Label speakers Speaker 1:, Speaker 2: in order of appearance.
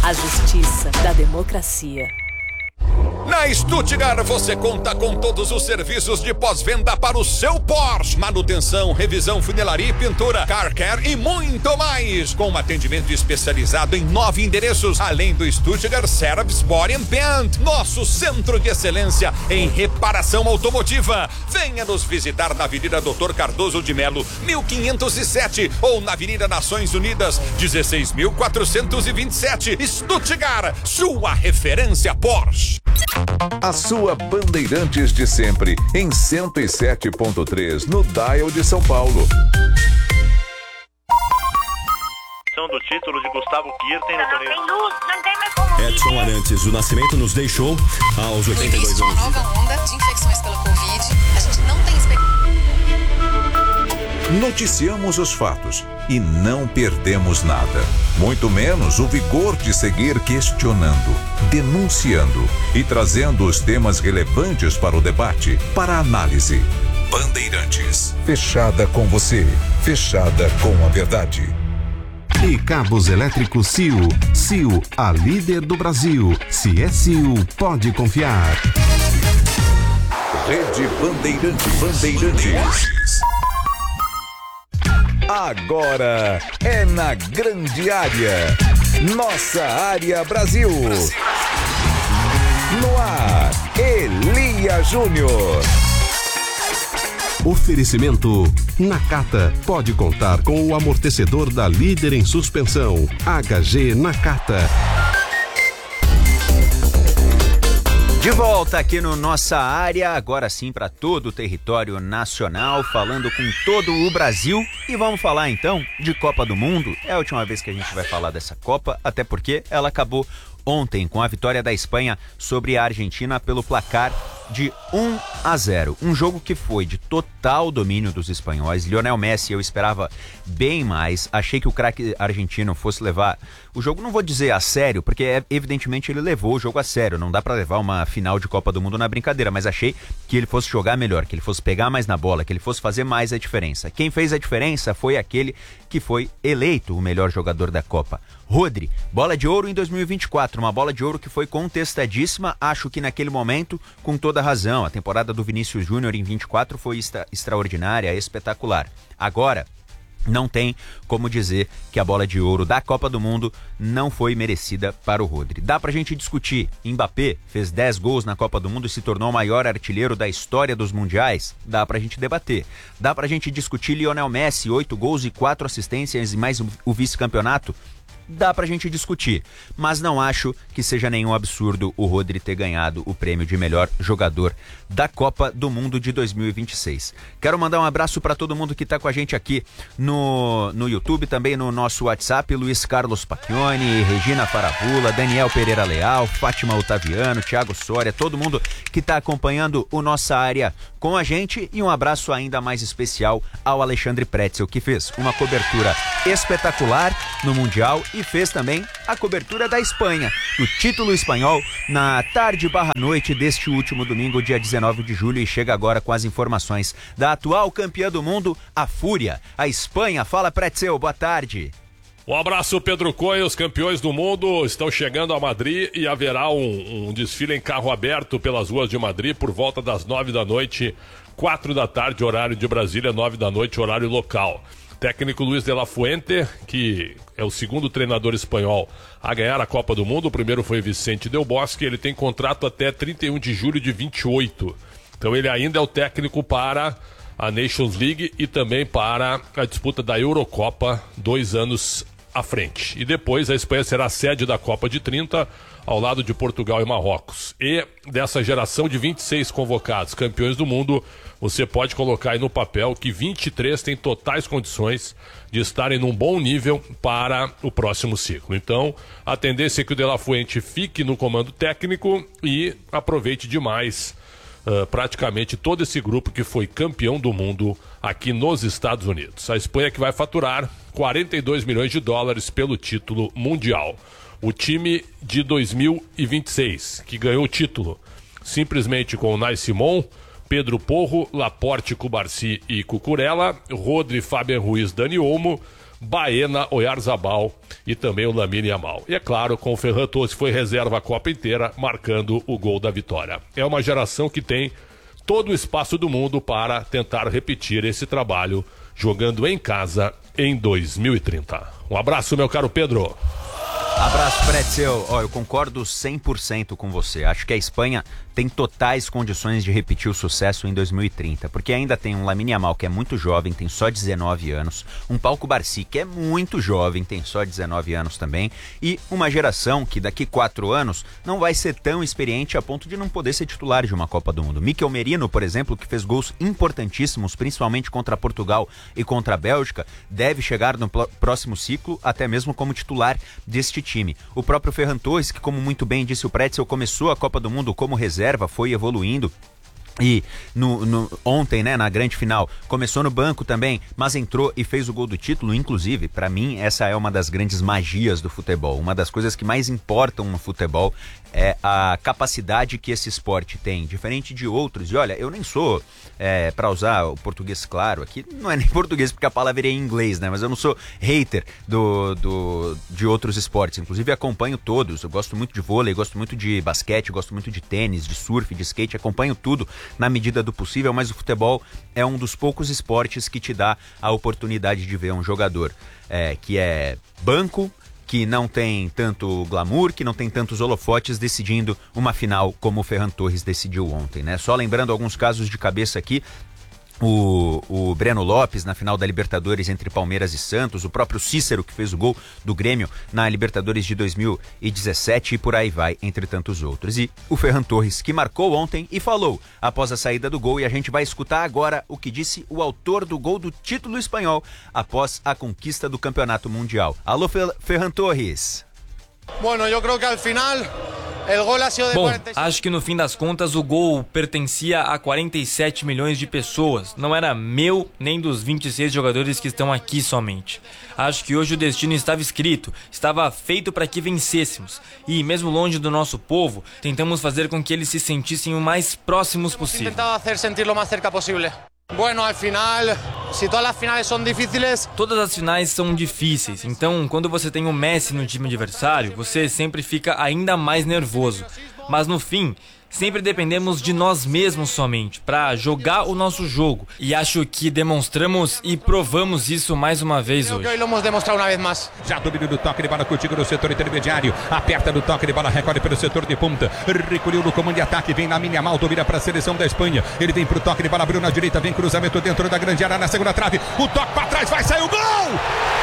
Speaker 1: A justiça da democracia.
Speaker 2: Na Stuttgart você conta com todos os serviços de pós-venda para o seu Porsche. Manutenção, revisão, funilaria e pintura, car care e muito mais. Com um atendimento especializado em 9 endereços, além do Stuttgart Service Body and Paint, nosso centro de excelência em reparação automotiva. Venha nos visitar na Avenida Dr. Cardoso de Melo, 1507 ou na Avenida Nações Unidas, 16.427. Stuttgart, sua referência Porsche.
Speaker 3: A sua Bandeirantes de sempre, em 107.3, no Dial de São Paulo.
Speaker 4: Do título de Gustavo Kirten no torneio.
Speaker 5: Não tem mais como.
Speaker 6: Edson Arantes do Nascimento nos deixou aos 82 anos.
Speaker 7: Uma nova onda de infecções pela Covid. A gente não tem expectativa.
Speaker 3: Noticiamos os fatos e não perdemos nada. Muito menos o vigor de seguir questionando, denunciando e trazendo os temas relevantes para o debate, para a análise. Bandeirantes. Fechada com você. Fechada com a verdade.
Speaker 8: E cabos elétricos Sil. Sil, a líder do Brasil. Se é Sil, pode confiar.
Speaker 3: Rede Bandeirantes. Agora é na grande área. Nossa área Brasil. No ar, Elia Júnior.
Speaker 8: Oferecimento Nakata. Pode contar com o amortecedor da líder em suspensão. HG Nakata.
Speaker 9: De volta aqui no Nossa Área, agora sim para todo o território nacional, falando com todo o Brasil. E vamos falar então de Copa do Mundo. É a última vez que a gente vai falar dessa Copa, até porque ela acabou ontem com a vitória da Espanha sobre a Argentina pelo placar de 1-0. Um jogo que foi de total domínio dos espanhóis. Lionel Messi, eu esperava bem mais. Achei que o craque argentino fosse levar o jogo, não vou dizer a sério, porque evidentemente ele levou o jogo a sério. Não dá pra levar uma final de Copa do Mundo na brincadeira, mas achei que ele fosse jogar melhor, que ele fosse pegar mais na bola, que ele fosse fazer mais a diferença. Quem fez a diferença foi aquele que foi eleito o melhor jogador da Copa. Rodri, bola de ouro em 2024, uma bola de ouro que foi contestadíssima, acho que naquele momento, com toda razão. A temporada do Vinícius Júnior em 24 foi extraordinária, espetacular. Agora, não tem como dizer que a bola de ouro da Copa do Mundo não foi merecida para o Rodri. Dá pra gente discutir. Mbappé fez 10 gols na Copa do Mundo e se tornou o maior artilheiro da história dos mundiais? Dá pra gente debater. Dá pra gente discutir Lionel Messi, 8 gols e 4 assistências e mais o vice-campeonato? Dá pra gente discutir, mas não acho que seja nenhum absurdo o Rodri ter ganhado o prêmio de melhor jogador da Copa do Mundo de 2026. Quero mandar um abraço para todo mundo que tá com a gente aqui no YouTube, também no nosso WhatsApp, Luiz Carlos Pacchioni, Regina Faravula, Daniel Pereira Leal, Fátima Otaviano, Thiago Soria, todo mundo que tá acompanhando o Nossa Área com a gente, e um abraço ainda mais especial ao Alexandre Pretzel, que fez uma cobertura espetacular no Mundial e fez também a cobertura da Espanha, do título espanhol, na tarde/noite deste último domingo, dia 19 de julho, e chega agora com as informações da atual campeã do mundo, a Fúria, a Espanha. Fala, Pretzel, boa tarde.
Speaker 10: Um abraço, Pedro Coelho. Os campeões do mundo estão chegando a Madrid e haverá um desfile em carro aberto pelas ruas de Madrid por volta das 9 da noite, 4 da tarde, horário de Brasília, 9 da noite, horário local. Técnico Luis de la Fuente, que é o segundo treinador espanhol a ganhar a Copa do Mundo. O primeiro foi Vicente Del Bosque. Ele tem contrato até 31 de julho de 28. Então ele ainda é o técnico para a Nations League e também para a disputa da Eurocopa, 2 anos à frente. E depois a Espanha será a sede da Copa de 30, ao lado de Portugal e Marrocos. E dessa geração de 26 convocados, campeões do mundo, você pode colocar aí no papel que 23 têm totais condições de estarem num bom nível para o próximo ciclo. Então, a tendência é que o De La Fuente fique no comando técnico e aproveite demais praticamente todo esse grupo que foi campeão do mundo aqui nos Estados Unidos. A Espanha que vai faturar 42 milhões de dólares pelo título mundial. O time de 2026, que ganhou o título simplesmente com o Unai Simon, Pedro Porro, Laporte, Cubarsi e Cucurella, Rodri, Fabian Ruiz, Dani Olmo, Baena, Oyarzabal e também o Lamine Yamal. E é claro, com o Ferran Torres, que foi reserva a Copa inteira, marcando o gol da vitória. É uma geração que tem todo o espaço do mundo para tentar repetir esse trabalho jogando em casa em 2030. Um abraço, meu caro Pedro.
Speaker 9: Abraço, Pretzel. Eu concordo 100% com você. Acho que a Espanha tem totais condições de repetir o sucesso em 2030, porque ainda tem um Lamine Yamal que é muito jovem, tem só 19 anos, um Pau Cubarsí que é muito jovem, tem só 19 anos também, e uma geração que daqui 4 anos não vai ser tão experiente a ponto de não poder ser titular de uma Copa do Mundo. Mikel Merino, por exemplo, que fez gols importantíssimos, principalmente contra Portugal e contra a Bélgica, deve chegar no próximo ciclo até mesmo como titular deste time. O próprio Ferran Torres, que como muito bem disse o Pretzel, começou a Copa do Mundo como reserva, foi evoluindo e ontem, né, na grande final, começou no banco também, mas entrou e fez o gol do título. Inclusive, para mim, essa é uma das grandes magias do futebol. Uma das coisas que mais importam no futebol é a capacidade que esse esporte tem, diferente de outros. E olha, eu nem sou, para usar o português claro aqui, não é nem português porque a palavra é em inglês, né? Mas eu não sou hater de outros esportes. Inclusive acompanho todos. Eu gosto muito de vôlei, gosto muito de basquete, gosto muito de tênis, de surf, de skate, acompanho tudo na medida do possível, mas o futebol é um dos poucos esportes que te dá a oportunidade de ver um jogador que é banco, que não tem tanto glamour, que não tem tantos holofotes, decidindo uma final como o Ferran Torres decidiu ontem, né? Só lembrando alguns casos de cabeça aqui, o Breno Lopes na final da Libertadores entre Palmeiras e Santos, o próprio Cícero que fez o gol do Grêmio na Libertadores de 2017 e por aí vai, entre tantos outros. E o Ferran Torres que marcou ontem e falou após a saída do gol, e a gente vai escutar agora o que disse o autor do gol do título espanhol após a conquista do Campeonato Mundial. Alô, Ferran Torres.
Speaker 5: Bueno, eu creo que al final
Speaker 11: Bom, acho que no fim das contas o gol pertencia a 47 milhões de pessoas. Não era meu nem dos 26 jogadores que estão aqui somente. Acho que hoje o destino estava escrito, estava feito para que vencêssemos. E mesmo longe do nosso povo, tentamos fazer com que eles se sentissem o mais próximos possível.
Speaker 5: Tentado fazer sentir o mais cerca possível. Bueno, al final, se todas as finais são difíceis...
Speaker 11: Todas as finais são difíceis, então quando você tem o Messi no time adversário, você sempre fica ainda mais nervoso. Mas no fim, sempre dependemos de nós mesmos somente, para jogar o nosso jogo. E acho que demonstramos e provamos isso mais uma vez hoje.
Speaker 5: Hoje vamos demonstrar uma vez mais.
Speaker 2: Já domínio do toque de bola contigo no setor intermediário. Aperta no toque de bola, recolhe pelo setor de ponta. Recolheu no comando de ataque, vem Lamine Yamal, domina para a seleção da Espanha. Ele vem pro toque de bola, abriu na direita, vem cruzamento dentro da grande área, na segunda trave. O toque para trás, vai sair o gol!